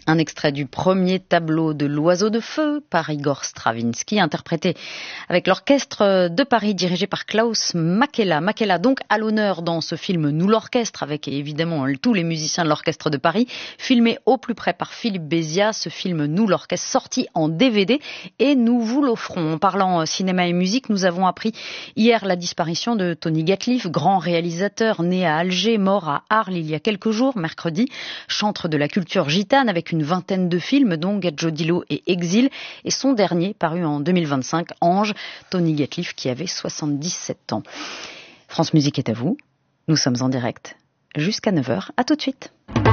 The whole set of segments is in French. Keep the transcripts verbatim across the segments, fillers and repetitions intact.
Un extrait du premier tableau de l'Oiseau de feu par Igor Stravinsky, interprété avec l'orchestre de Paris dirigé par Klaus Makela. Makela donc à l'honneur dans ce film Nous l'orchestre, avec évidemment tous les musiciens de l'orchestre de Paris, filmé au plus près par Philippe Béziat. Ce film Nous l'orchestre sorti en D V D et nous vous l'offrons. En parlant cinéma et musique, nous avons appris hier la disparition de Tony Gatliff, grand réalisateur né à Alger, mort à Arles il y a quelques jours, mercredi, chantre de la culture gitane avec une une vingtaine de films, dont Gadjo Dilo et Exil, et son dernier, paru en deux mille vingt-cinq, Ange, Tony Gatliff, qui avait soixante-dix-sept ans. France Musique est à vous. Nous sommes en direct jusqu'à neuf heures. À tout de suite.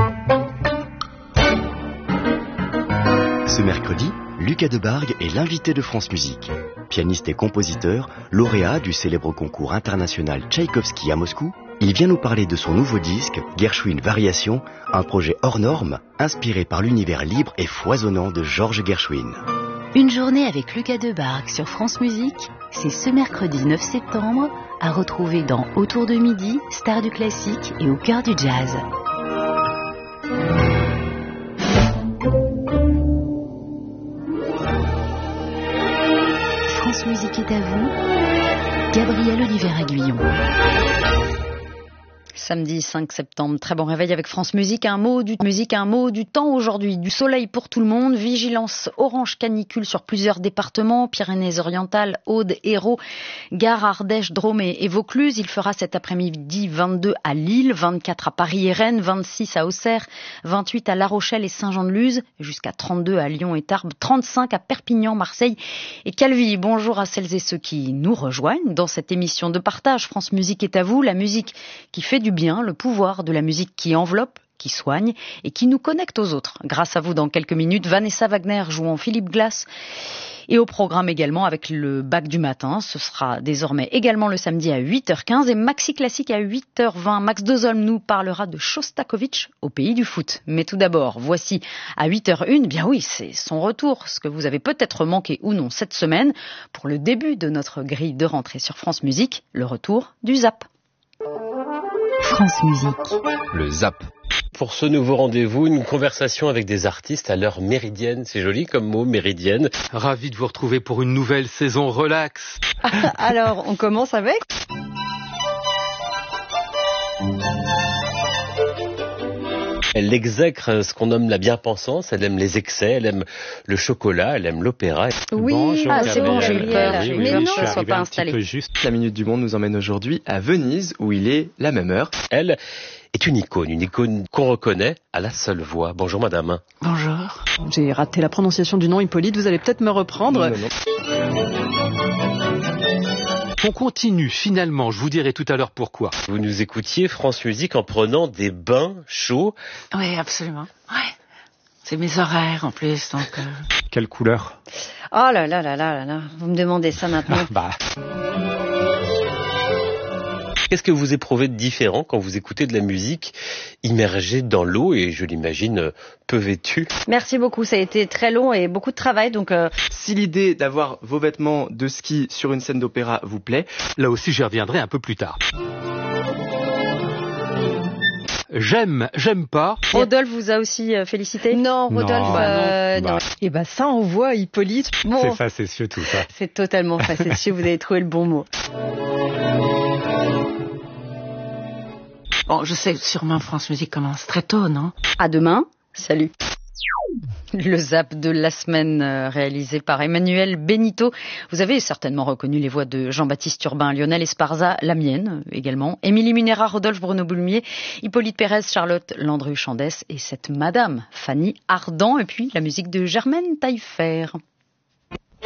Ce mercredi, Lucas Debargue est l'invité de France Musique. Pianiste et compositeur, lauréat du célèbre concours international Tchaïkovski à Moscou, il vient nous parler de son nouveau disque, Gershwin Variation, un projet hors norme, inspiré par l'univers libre et foisonnant de Georges Gershwin. Une journée avec Lucas Debargue sur France Musique, c'est ce mercredi neuf septembre, à retrouver dans Autour de midi, Star du classique et au cœur du jazz. France Musique est à vous, Gabriel Olivier-Aguillon. Samedi cinq septembre, très bon réveil avec France Musique. Un mot du musique, un mot du temps aujourd'hui. Du soleil pour tout le monde. Vigilance orange canicule sur plusieurs départements. Pyrénées-Orientales, Aude, Hérault, Gare, Ardèche, Drôme et Vaucluse. Il fera cet après-midi vingt-deux à Lille, vingt-quatre à Paris et Rennes, vingt-six à Auxerre, vingt-huit à La Rochelle et Saint-Jean-de-Luz, jusqu'à trente-deux à Lyon et Tarbes, trente-cinq à Perpignan, Marseille et Calvi. Bonjour à celles et ceux qui nous rejoignent dans cette émission de partage. France Musique est à vous. La musique qui fait du bien, le pouvoir de la musique qui enveloppe, qui soigne et qui nous connecte aux autres. Grâce à vous, dans quelques minutes, Vanessa Wagner jouant Philippe Glass. Et au programme également avec le bac du matin. Ce sera désormais également le samedi à huit heures quinze et Maxi Classique à huit heures vingt. Max Dozolm nous parlera de Shostakovich au pays du foot. Mais tout d'abord, voici à huit heures une, bien oui, c'est son retour, ce que vous avez peut-être manqué ou non cette semaine, pour le début de notre grille de rentrée sur France Musique, le retour du Zap. France Musique. Le Zap. Pour ce nouveau rendez-vous, une conversation avec des artistes à l'heure méridienne. C'est joli comme mot, méridienne. Ravi de vous retrouver pour une nouvelle saison relax. Alors, on commence avec... Elle exècre ce qu'on nomme la bien-pensance, elle aime les excès, elle aime le chocolat, elle aime l'opéra. Oui, Bonjour, ah, c'est bon, j'ai eu peur. Oui, oui, Mais oui, non, je ne suis sois arrivé pas un installé. petit peu juste. La Minute du Monde nous emmène aujourd'hui à Venise, où il est la même heure. Elle est une icône, une icône qu'on reconnaît à la seule voix. Bonjour madame. Bonjour. J'ai raté la prononciation du nom Hippolyte, vous allez peut-être me reprendre. Non, non, non. On continue finalement, je vous dirai tout à l'heure pourquoi. Vous nous écoutiez France Musique en prenant des bains chauds. Oui, absolument. Ouais. C'est mes horaires en plus, donc... Euh... Quelle couleur? Oh là là là là là là, vous me demandez ça maintenant. Bah. Qu'est-ce que vous éprouvez de différent quand vous écoutez de la musique immergée dans l'eau et je l'imagine peu vêtue? Merci beaucoup, ça a été très long et beaucoup de travail, donc... Euh... Si l'idée d'avoir vos vêtements de ski sur une scène d'opéra vous plaît, là aussi j'y reviendrai un peu plus tard. J'aime, j'aime pas. Rodolphe vous a aussi euh, félicité? Non, Rodolphe, Non. euh, Bah. non. Et ben ça envoie Hippolyte. Bon, C'est facétieux tout ça. c'est totalement facétieux, vous avez trouvé le bon mot. Bon, je sais, sûrement France Musique commence très tôt, non? À demain, salut. Le Zap de la semaine euh, réalisé par Emmanuel Benito. Vous avez certainement reconnu les voix de Jean-Baptiste Urbain, Lionel Esparza, la mienne euh, également, Émilie Munera, Rodolphe Bruno-Boulmier, Hippolyte Pérez, Charlotte Landru-Chandès et cette madame Fanny Ardant, et puis la musique de Germaine Taillefer.